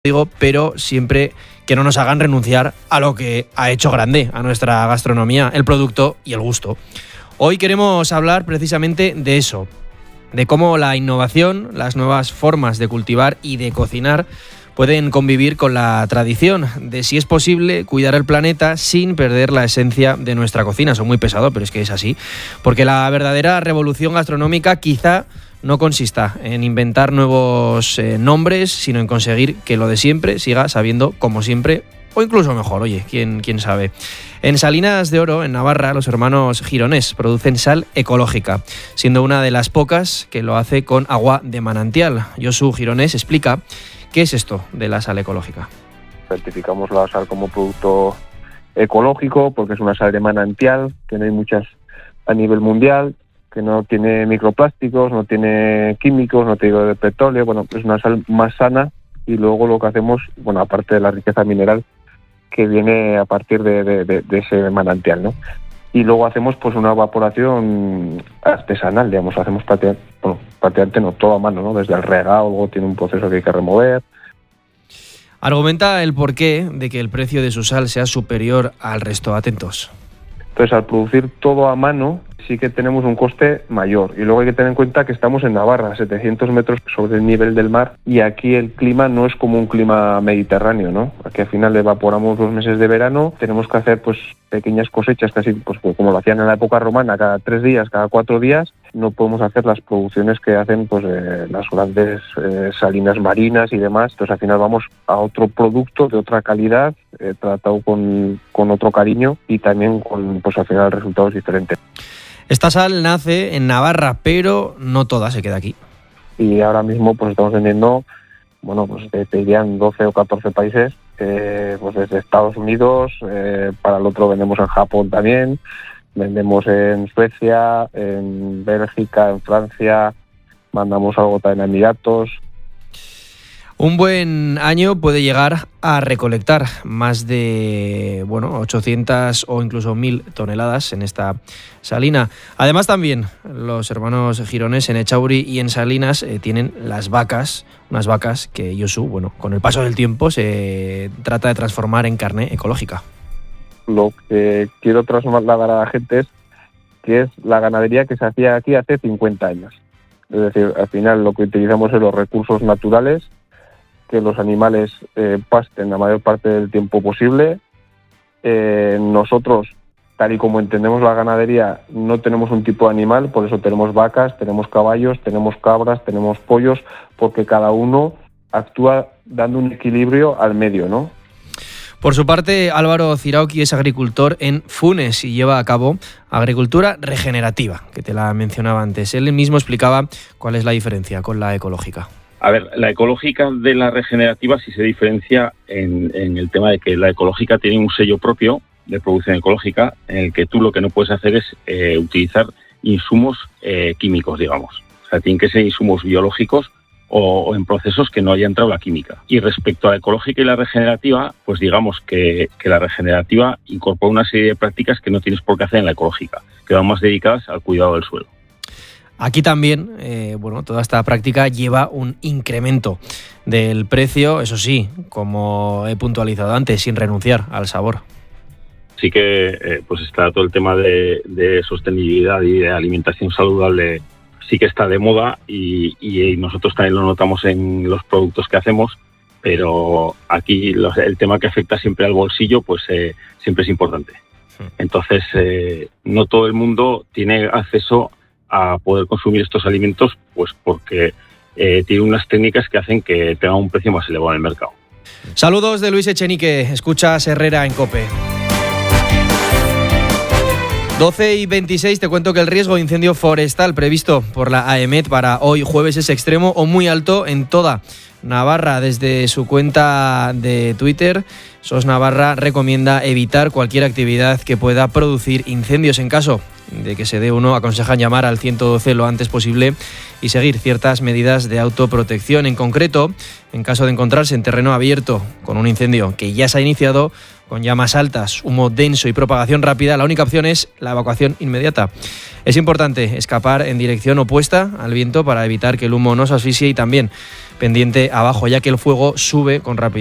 digo, pero siempre que no nos hagan renunciar a lo que ha hecho grande a nuestra gastronomía, el producto y el gusto. Hoy queremos hablar precisamente de eso, de cómo la innovación, las nuevas formas de cultivar y de cocinar pueden convivir con la tradición, de si es posible cuidar el planeta sin perder la esencia de nuestra cocina. Son muy pesado, pero es que es así, porque la verdadera revolución gastronómica quizá no consista en inventar nuevos nombres, sino en conseguir que lo de siempre siga sabiendo como siempre, o incluso mejor, oye, quién sabe. En Salinas de Oro, en Navarra, los hermanos Gironés producen sal ecológica, siendo una de las pocas que lo hace con agua de manantial. Josu Gironés explica qué es esto de la sal ecológica. Certificamos la sal como producto ecológico porque es una sal de manantial, que no hay muchas a nivel mundial, que no tiene microplásticos, no tiene químicos, no tiene de petróleo. Bueno, es una sal más sana, y luego lo que hacemos, bueno, aparte de la riqueza mineral que viene a partir de ese manantial, ¿no? Y luego hacemos pues una evaporación artesanal, digamos, hacemos prácticamente no todo a mano, ¿no? Desde el regado, luego tiene un proceso que hay que remover. Argumenta el porqué de que el precio de su sal sea superior al resto. Atentos. Entonces, al producir todo a mano, sí que tenemos un coste mayor. Y luego hay que tener en cuenta que estamos en Navarra, a 700 metros sobre el nivel del mar, y aquí el clima no es como un clima mediterráneo, ¿no? Aquí al final evaporamos los meses de verano, tenemos que hacer pues pequeñas cosechas, casi pues como lo hacían en la época romana, cada 3 días, cada 4 días. No podemos hacer las producciones que hacen pues las grandes salinas marinas y demás. Entonces al final vamos a otro producto de otra calidad, tratado con otro cariño, y también con pues al final el resultado es diferente. Esta sal nace en Navarra, pero no toda se queda aquí. Y ahora mismo pues estamos vendiendo, bueno, pues te dirían 12 o 14 países, pues desde Estados Unidos, para el otro vendemos en Japón también, vendemos en Suecia, en Bélgica, en Francia, mandamos algo también a Emiratos. Un buen año puede llegar a recolectar más de 800 o incluso 1000 toneladas en esta salina. Además también los hermanos Gironés en Echauri y en Salinas tienen las vacas, unas vacas que Josu, con el paso del tiempo se trata de transformar en carne ecológica. Lo que quiero trasladar a la gente es que es la ganadería que se hacía aquí hace 50 años. Es decir, al final lo que utilizamos es los recursos naturales, que los animales pasten la mayor parte del tiempo posible. Nosotros, tal y como entendemos la ganadería, no tenemos un tipo de animal, por eso tenemos vacas, tenemos caballos, tenemos cabras, tenemos pollos, porque cada uno actúa dando un equilibrio al medio, ¿no? Por su parte, Álvaro Zirauki es agricultor en Funes y lleva a cabo agricultura regenerativa, que te la mencionaba antes. Él mismo explicaba cuál es la diferencia con la ecológica. A ver, la ecológica de la regenerativa sí se diferencia en el tema de que la ecológica tiene un sello propio de producción ecológica, en el que tú lo que no puedes hacer es utilizar insumos químicos, digamos. O sea, tienen que ser insumos biológicos o en procesos que no haya entrado la química. Y respecto a la ecológica y la regenerativa, pues digamos que la regenerativa incorpora una serie de prácticas que no tienes por qué hacer en la ecológica, que van más dedicadas al cuidado del suelo. Aquí también, toda esta práctica lleva un incremento del precio, eso sí, como he puntualizado antes, sin renunciar al sabor. Sí que pues está todo el tema de sostenibilidad y de alimentación saludable, sí que está de moda y nosotros también lo notamos en los productos que hacemos, pero aquí el tema que afecta siempre al bolsillo pues siempre es importante. Entonces, no todo el mundo tiene acceso a poder consumir estos alimentos, pues porque tiene unas técnicas que hacen que tengan un precio más elevado en el mercado. Saludos de Luis Echenique, escuchas Herrera en COPE. 12:26, te cuento que el riesgo de incendio forestal previsto por la AEMET para hoy jueves es extremo o muy alto en toda Navarra. Desde su cuenta de Twitter, SOS Navarra recomienda evitar cualquier actividad que pueda producir incendios. En caso de que se dé uno, aconsejan llamar al 112 lo antes posible y seguir ciertas medidas de autoprotección. En concreto, en caso de encontrarse en terreno abierto con un incendio que ya se ha iniciado, con llamas altas, humo denso y propagación rápida, la única opción es la evacuación inmediata. Es importante escapar en dirección opuesta al viento para evitar que el humo nos asfixie y también pendiente abajo, ya que el fuego sube con rapidez.